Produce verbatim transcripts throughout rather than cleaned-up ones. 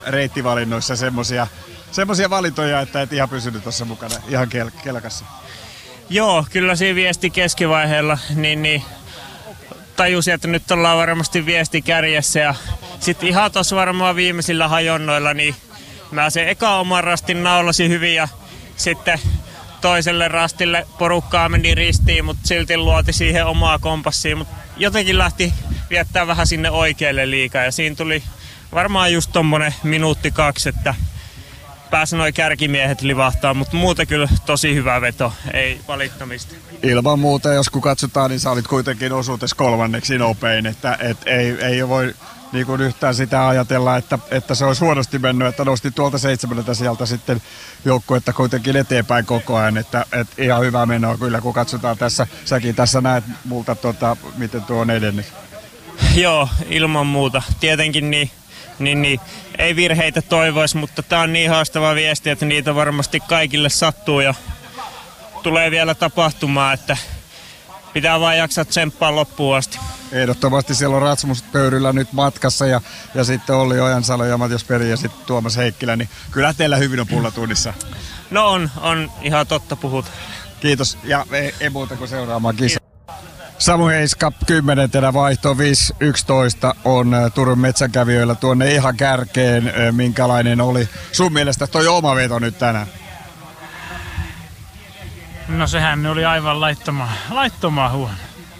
reittivalinnoissa semmosia, semmosia valintoja, että et ihan pysynyt tuossa mukana ihan kel- kelkassa? Joo, kyllä siinä viesti keskivaiheella niin, niin tajusin, että nyt ollaan varmasti viesti kärjessä ja sitten ihan tuossa varmaan viimeisillä hajonnoilla niin mä sen eka oman rastin naulasin hyvin ja sitten toiselle rastille porukkaa meni ristiin, mutta silti luoti siihen omaa kompassiin, mutta jotenkin lähti viettää vähän sinne oikealle liikaa ja siinä tuli varmaan just tommonen minuutti kaksi, että pääsi noi kärkimiehet livahtaa, mutta muuten kyllä tosi hyvä veto, ei valittamista. Ilman muuta, jos kun katsotaan, niin sä olit kuitenkin osuutes kolmanneksi nopein, että et ei, ei voi niin kuin yhtään sitä ajatella, että, että se olisi huonosti mennyt, että nosti tuolta seitsemältä sieltä sitten joukkuetta kuitenkin eteenpäin koko ajan, että, että ihan hyvä menoa kyllä, kun katsotaan tässä, säkin tässä näet multa, tota, miten tuo on edennyt. Joo, ilman muuta. Tietenkin niin, niin, niin ei virheitä toivoisi, mutta tää on niin haastava viesti, että niitä varmasti kaikille sattuu ja tulee vielä tapahtumaan, että pitää vaan jaksaa tsemppaa loppuun asti. Ehdottomasti siellä on Rasmus Pöyryllä nyt matkassa ja, ja sitten Olli Ojansalo ja Matias Peri ja sitten Tuomas Heikkilä, niin kyllä teillä hyvin on pullatunnissa. No on, on ihan totta puhut. Kiitos ja ei, ei muuta kuin seuraamaan kisa. Samu Heiska kymmenentenä vaihto viisi yksitoista on Turun metsänkävijöillä tuonne ihan kärkeen. Minkälainen oli sun mielestä toi oma veto nyt tänään? No sehän oli aivan laittomaa, laittomaa huono.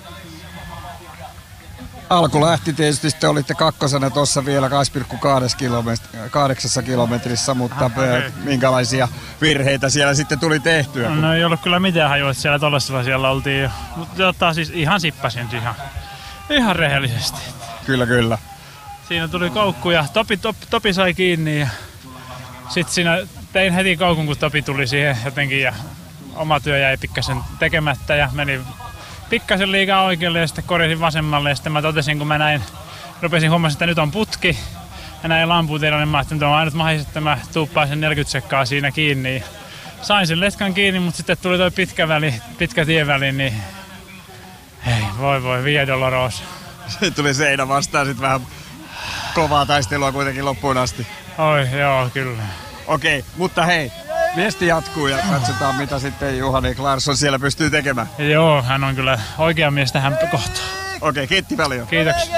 Alku lähti tietysti, sitten olitte kakkosena tuossa vielä kaksi pilkku kahdeksan kilometrissä, mutta Aha, okay. minkälaisia virheitä siellä sitten tuli tehtyä? No, no ei ollut kyllä mitään hajua, että siellä tollasella siellä oltiin jo. Mutta tota, siis ihan sippasin ihan, ihan rehellisesti. Kyllä, kyllä. Siinä tuli koukku ja Topi, Topi, Topi sai kiinni ja sitten siinä tein heti koukun, kun Topi tuli siihen jotenkin ja oma työ jäi pikkasen tekemättä ja meni pikkasen liikaa oikealle ja sitten korjasin vasemmalle ja sitten mä totesin, kun mä näin, rupesin huomasin, että nyt on putki ja näin lampuutilla, niin mä ajattelin, että on ainut mahdollisuus, että mä tuuppaan sen neljäkymmentä sekkaa siinä kiinni. Sain sen letkan kiinni, mutta sitten tuli toi pitkä väli, pitkä tieväli, niin hei, voi voi, Via Dolorosa. Se tuli seinä vastaan sitten vähän kovaa taistelua kuitenkin loppuun asti. Oi, joo, kyllä. Okei, okay, mutta hei, viesti jatkuu ja katsotaan mitä sitten Juhani Klarsson siellä pystyy tekemään. Joo, hän on kyllä oikea mies tähän kohtaan. Okei, okay, kiitti paljon. Kiitoksia.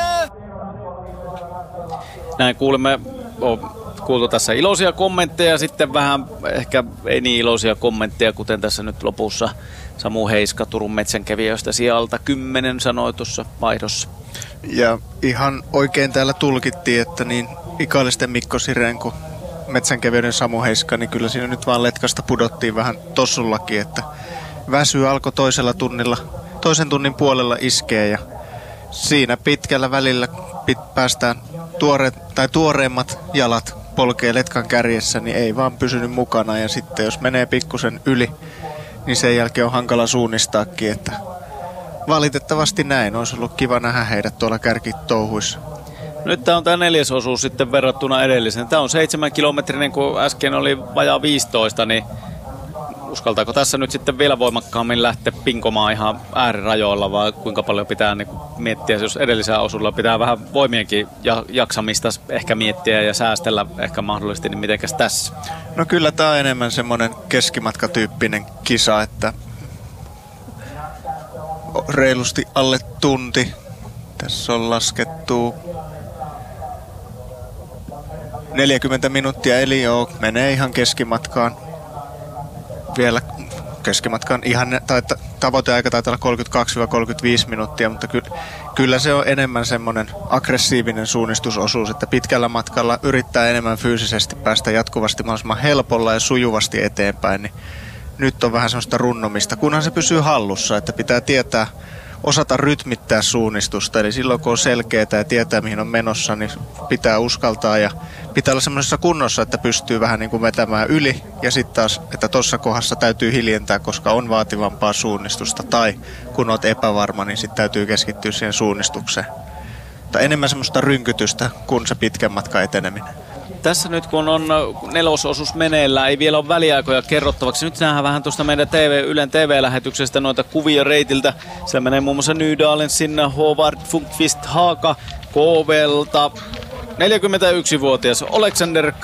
Näin kuulemme, on kuultu tässä iloisia kommentteja ja sitten vähän ehkä ei niin iloisia kommentteja, kuten tässä nyt lopussa Samu Heiska Turun metsänkävijöistä sijalta kymmenen sanoi tuossa vaihdossa. Ja ihan oikein täällä tulkittiin, että niin Ikalisten Mikko Sireen kuin metsänkävijöiden Samu Heiska, niin kyllä siinä nyt vaan letkasta pudottiin vähän tossullakin, että väsy alkoi toisella tunnilla, toisen tunnin puolella iskee ja siinä pitkällä välillä pit, päästään tuore, tai tuoreimmat jalat polkee letkan kärjessä, niin ei vaan pysynyt mukana ja sitten jos menee pikkusen yli, niin sen jälkeen on hankala suunnistaakin, että valitettavasti näin. Olisi ollut kiva nähdä heidät tuolla kärkitouhuissa. Nyt tämä on tämä neljäs osuus sitten verrattuna edelliseen. Tämä on seitsemän kilometrinen, kun äsken oli vajaa viisitoista, niin uskaltaako tässä nyt sitten vielä voimakkaammin lähteä pinkomaan ihan äärirajoilla, vai kuinka paljon pitää niin miettiä, jos edellisellä osuudella pitää vähän voimienkin jaksamista ehkä miettiä ja säästellä ehkä mahdollisesti, niin mitenkäs tässä? No kyllä tämä on enemmän semmoinen keskimatkatyyppinen kisa, että reilusti alle tunti. Tässä on laskettu neljäkymmentä minuuttia, eli joo, menee ihan keskimatkaan. Vielä keskimatkan ihan, tai tavoiteaika taitaa olla kolmekymmentäkaksi kolmekymmentäviisi minuuttia, mutta ky, kyllä se on enemmän semmoinen aggressiivinen suunnistusosuus, että pitkällä matkalla yrittää enemmän fyysisesti päästä jatkuvasti mahdollisimman helpolla ja sujuvasti eteenpäin, niin nyt on vähän semmoista runnomista, kunhan se pysyy hallussa, että pitää tietää, osata rytmittää suunnistusta, eli silloin kun on selkeää ja tietää mihin on menossa, niin pitää uskaltaa ja pitää olla semmoisessa kunnossa, että pystyy vähän niin kuin vetämään yli ja sitten taas, että tuossa kohdassa täytyy hiljentää, koska on vaativampaa suunnistusta tai kun olet epävarma, niin sitten täytyy keskittyä siihen suunnistukseen. Tai enemmän semmoista rynkytystä kuin se pitkän matkan eteneminen. Tässä nyt kun on nelososuus meneillään, ei vielä ole väliaikoja kerrottavaksi. Nyt nähdään vähän tuosta meidän T V, Ylen T V-lähetyksestä noita kuvia reitiltä. Siellä menee muun muassa Nydalen, sinne Håvard, Funkvist, Haaka, Kovelta, neljäkymmentäyksivuotias Alexander